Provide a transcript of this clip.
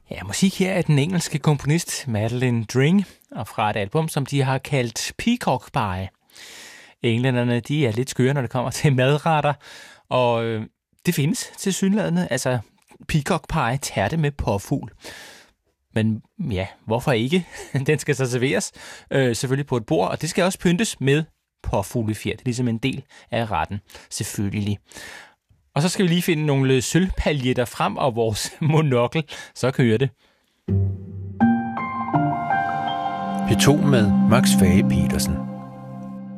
Ja, musik her af den engelske komponist Madeleine Dring, og fra et album, som de har kaldt Peacock Pie. Englænderne, de er lidt skøre, når det kommer til madretter, og det findes tilsyneladende, altså peacock pie, tærte med påfugl. Men ja, hvorfor ikke? Den skal så serveres selvfølgelig på et bord, og det skal også pyntes med påfuglefjer. Det er ligesom en del af retten, selvfølgelig. Og så skal vi lige finde nogle sølvpaljetter frem og vores monokkel, så kører det. P2 med Max Fage Petersen.